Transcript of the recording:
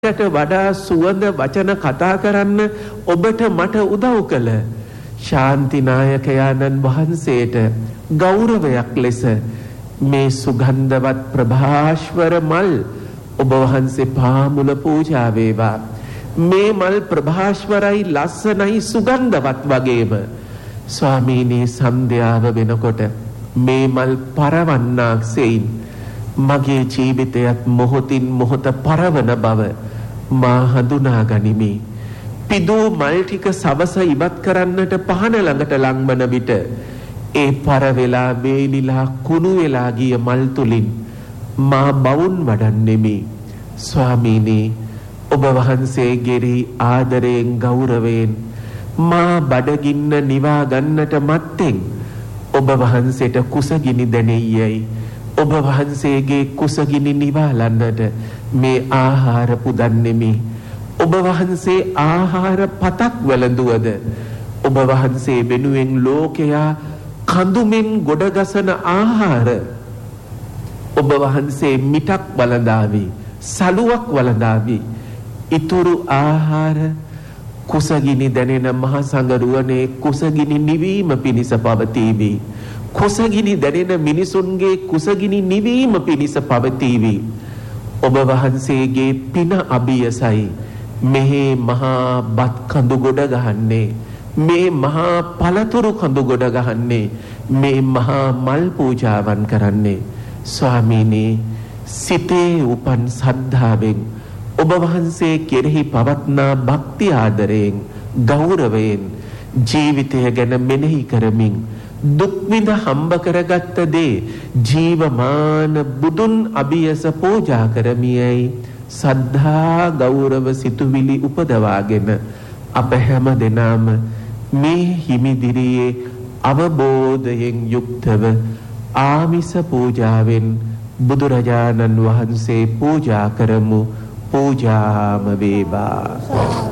ට වඩා සුවඳ වචන කතා කරන්න ඔබට මට උදව් කළ ශාන්තිනායකයාණන් වහන්සේට ගෞරවයක් ලෙස මේ සුගන්ධවත් ප්‍රභාස්වර මල් ඔබ වහන්සේ පාමුල පූජා වේවා. මේ මල් ප්‍රභාස්වරයි ලස්සනයි සුගන්ධවත් වගේම ස්වාමීනි සන්ධ්‍යාව වෙනකොට මේ මල් පරවන්නාක් සෙයින් මගේ ජීවිතයත් මොහොතින් මොහොත පරවන බව මා හඳුනා ගනිමි. පිදූ මල් ටික සවස ඉවත් කරන්නට පහන ළඟට ලංවන විට ඒ පර වෙලා වේලිලා කුණු වෙලා ගිය මල් තුලින් මා බවුන් වඩන්නෙමි. ස්වාමීනි ඔබ වහන්සේගේ ආදරයෙන් ගෞරවයෙන් මා බඩගින්න නිවා ගන්නට මත්තෙන් ඔබ වහන්සේට කුසගිනි දැනෙయ్యයි. ඔබ වහන්සේගේ කුසගිනි නිවාලන්නට මේ ආහාර පුදන්නෙමි. ඔබ වහන්සේ ආහාර පතක් වළඳුවද ඔබ වහන්සේ වෙනුවෙන් ලෝකයා කඳුමින් ගොඩගසන ආහාර ඔබ වහන්සේ මිටක් වළඳාවි, සලුවක් වළඳාවි. ඊතුරු ආහාර කුසගිනි දැනෙන මහ සංගරුවනේ කුසගිනි නිවීම පිණිස පවතිවි. කුසගිනි දැනෙන මිනිසුන්ගේ කුසගිනි නිවීම පිණිස පවතිවි. ඔබ වහන්සේගේ පින අභියසයි මෙහි මහා බත් කඳු ගොඩ ගහන්නේ, මේ මහා පළතුරු කඳු ගොඩ ගහන්නේ, මේ මහා මල් පූජාවන් කරන්නේ. ස්වාමීනි සිතේ උපන් සද්ධාවෙන් ඔබ වහන්සේ කෙරෙහි පවත්නා භක්ති ආදරයෙන් ගෞරවයෙන් ජීවිතය ගැන මෙනෙහි කරමින් දුක් විඳ හම්බ කරගත්ත දේ ජීවමාන බුදුන් අභියස පූජා කරමියයි සද්ධා ගෞරව සිතුවිලි උපදවාගෙන අප හැම දෙනාම මේ හිමිදිරියේ අවබෝධයෙන් යුක්තව ආමිස පූජාවෙන් බුදුරජාණන් වහන්සේ පූජා කරමු. පූජාම වේවා.